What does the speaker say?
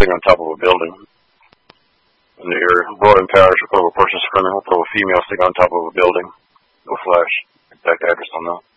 sitting on top of a building. In the area. Roaring Parish, we'll put up a person screaming, we'll put up a female sitting on top of a building. No flash. Exact address on that.